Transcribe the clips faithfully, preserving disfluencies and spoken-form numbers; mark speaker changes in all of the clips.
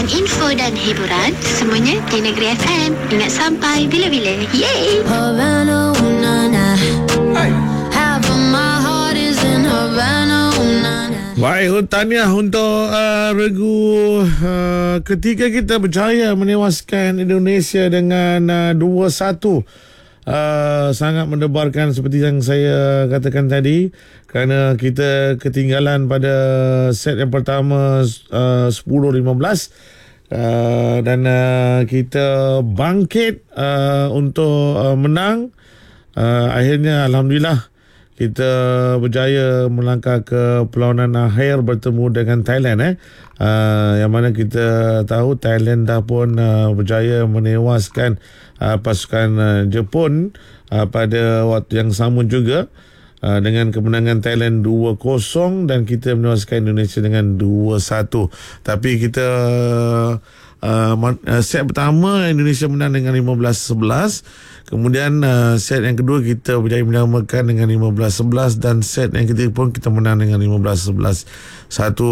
Speaker 1: Dapatkan info dan hiburan semuanya di Negeri F M. Ingat sampai bila-bila. Yeay!
Speaker 2: Havana, ooh, na, na. Half of my heart is in Havana, ooh, na, na.
Speaker 3: Baik, tahniah untuk uh, regu uh, ketiga kita berjaya menewaskan Indonesia dengan uh, dua satu. Uh, sangat mendebarkan seperti yang saya katakan tadi, kerana kita ketinggalan pada set yang pertama uh, sepuluh lima belas uh, dan uh, kita bangkit uh, untuk uh, menang. Uh, akhirnya Alhamdulillah kita berjaya melangkah ke perlawanan akhir bertemu dengan Thailand eh. Uh, yang mana kita tahu Thailand dah pun uh, berjaya menewaskan uh, pasukan uh, Jepun uh, pada waktu yang sama juga uh, dengan kemenangan Thailand dua kosong dan kita menewaskan Indonesia dengan dua satu. Tapi kita uh, uh, set pertama Indonesia menang dengan lima belas sebelas. Kemudian uh, set yang kedua kita berjaya menyamakan dengan lima belas sebelas dan set yang ketiga pun kita menang dengan lima belas sebelas. Satu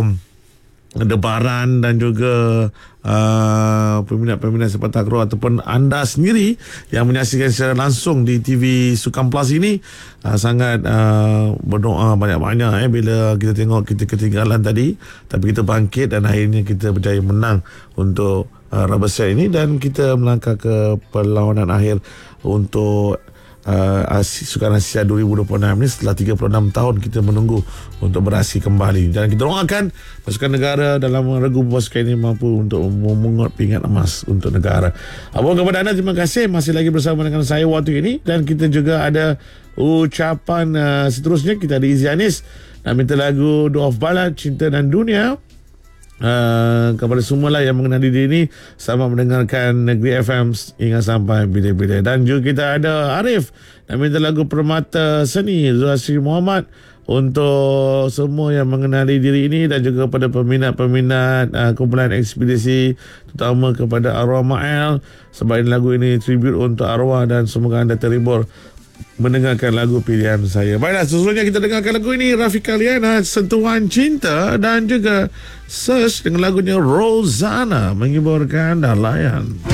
Speaker 3: debaran dan juga uh, peminat-peminat sepak takraw ataupun anda sendiri yang menyaksikan secara langsung di T V Sukan Plus ini uh, sangat uh, berdoa banyak-banyak eh, bila kita tengok kita ketinggalan tadi, tapi kita bangkit dan akhirnya kita berjaya menang untuk uh, rubber set ini dan kita melangkah ke perlawanan akhir untuk Uh, Asia, Sukan Asia dua ribu dua puluh enam ni setelah tiga puluh enam tahun kita menunggu untuk beraksi kembali. Dan kita doakan pasukan negara dalam regu pasukan ini mampu untuk memungut pingat emas untuk negara. Abang kepada anda, terima kasih masih lagi bersama dengan saya waktu ini. Dan kita juga ada ucapan uh, seterusnya. Kita ada Izzy Anis nak minta lagu Dua of Ballad, Cinta dan Dunia. Uh, kepada semualah yang mengenali diri ini, selamat mendengarkan Negeri F M hingga sampai bila-bila. Dan juga kita ada Arif nak minta lagu Permata Seni Zuhasri Muhammad untuk semua yang mengenali diri ini dan juga kepada peminat-peminat uh, kumpulan ekspedisi, terutama kepada arwah Ma'el, sebab ini lagu ini tribute untuk arwah dan semoga anda terhibur mendengarkan lagu pilihan saya. Baiklah, seterusnya kita dengarkan lagu ini, Rafiqa Liana, Sentuhan Cinta, dan juga Search dengan lagunya Rosanna, menghiburkan dan layan.